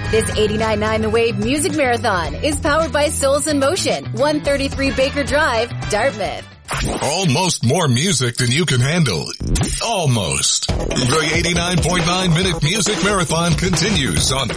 This 89.9 The Wave Music Marathon is powered by Souls in Motion, 133 Baker Drive, Dartmouth. Almost more music than you can handle. Almost. The 89.9 Minute Music Marathon continues on